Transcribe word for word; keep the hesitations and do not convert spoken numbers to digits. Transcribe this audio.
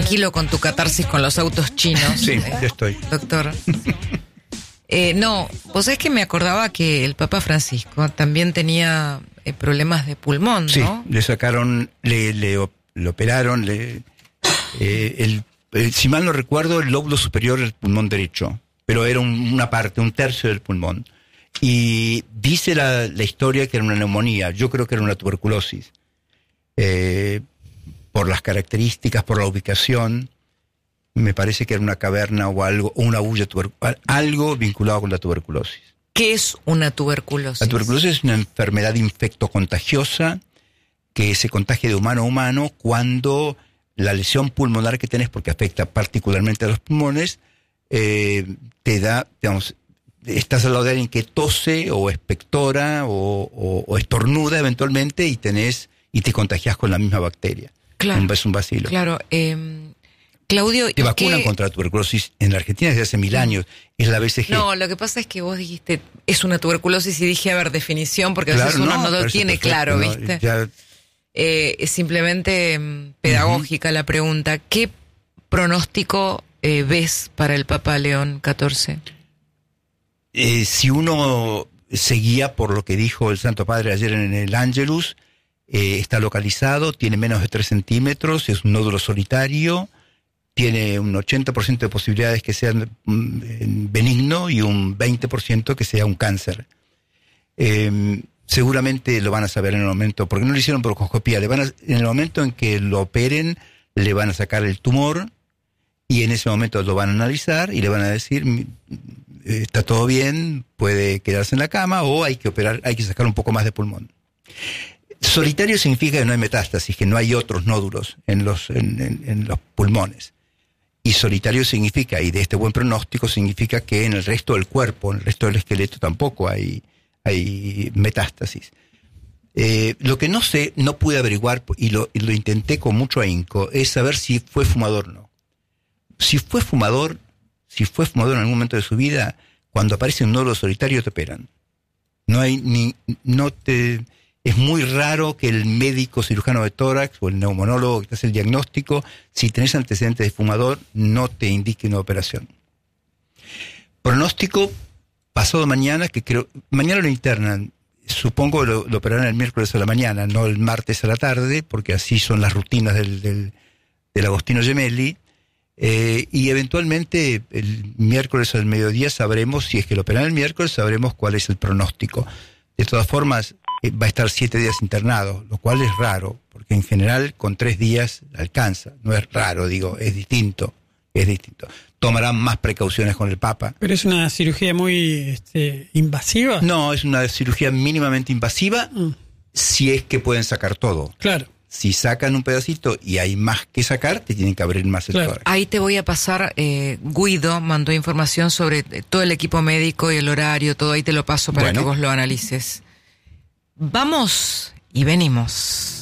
tranquilo con tu catarsis con los autos chinos. Sí, eh, ya estoy. Doctor. Eh, no, vos sabés que me acordaba que el Papa Francisco también tenía eh, problemas de pulmón, ¿no? Sí, le sacaron, le, le, le operaron, le, eh, el, el, si mal no recuerdo, el lóbulo superior del pulmón derecho, pero era un, una parte, un tercio del pulmón. Y dice la, la historia que era una neumonía, yo creo que era una tuberculosis, eh, por las características, por la ubicación. Me parece que era una caverna o algo, o una bulla tubercular, algo vinculado con la tuberculosis. ¿Qué es una tuberculosis? La tuberculosis es una enfermedad infectocontagiosa que se contagia de humano a humano cuando la lesión pulmonar que tenés, porque afecta particularmente a los pulmones, eh, te da, digamos, estás al lado de alguien que tose o expectora o, o, o estornuda eventualmente y tenés y te contagias con la misma bacteria. Claro. Un, es un bacilo. Claro. Eh, Claudio, te vacunan qué? contra la tuberculosis en la Argentina desde hace mil años. Es la B C G. No, lo que pasa es que vos dijiste, es una tuberculosis y dije, a ver, definición, porque a Claro, veces uno no, no, lo pero tiene perfecto, claro, no, ¿viste? ya... Eh, es simplemente mm, pedagógica uh-huh. la pregunta. ¿Qué pronóstico eh, ves para el Papa León catorce? Eh, si uno se guía por lo que dijo el Santo Padre ayer en el Ángelus, eh, está localizado, tiene menos de tres centímetros, es un nódulo solitario, tiene un ochenta por ciento de posibilidades que sea benigno y un veinte por ciento que sea un cáncer. Eh, seguramente lo van a saber en el momento, porque no lo hicieron por coscopía, le van a, en el momento en que lo operen, le van a sacar el tumor y en ese momento lo van a analizar y le van a decir, está todo bien, puede quedarse en la cama o hay que operar, hay que sacar un poco más de pulmón. Solitario significa que no hay metástasis, que no hay otros nódulos en los, en, en, en los pulmones. Y solitario significa, y de este buen pronóstico, significa que en el resto del cuerpo, en el resto del esqueleto tampoco hay, hay metástasis. Eh, lo que no sé, no pude averiguar, y lo, y lo intenté con mucho ahínco, es saber si fue fumador o no. Si fue fumador, si fue fumador en algún momento de su vida, cuando aparece un nódulo solitario te operan. No hay ni, no te... Es muy raro que el médico cirujano de tórax o el neumonólogo que te hace el diagnóstico, si tenés antecedentes de fumador, no te indique una operación. Pronóstico, pasado mañana, que creo, mañana lo internan, supongo que lo, lo operarán el miércoles a la mañana, no el martes a la tarde, porque así son las rutinas del, del, del Agostino Gemelli, eh, y eventualmente el miércoles al mediodía sabremos, si es que lo operan el miércoles, sabremos cuál es el pronóstico. De todas formas, va a estar siete días internado, lo cual es raro, porque en general con tres días alcanza. No es raro, digo, es distinto, es distinto. Tomarán más precauciones con el Papa. ¿Pero es una cirugía muy este, invasiva? No, es una cirugía mínimamente invasiva, mm. si es que pueden sacar todo. Claro. Si sacan un pedacito y hay más que sacar, te tienen que abrir más el claro. tórax. Ahí te voy a pasar, eh, Guido mandó información sobre todo el equipo médico y el horario, todo ahí te lo paso para bueno. que vos lo analices. Vamos y venimos.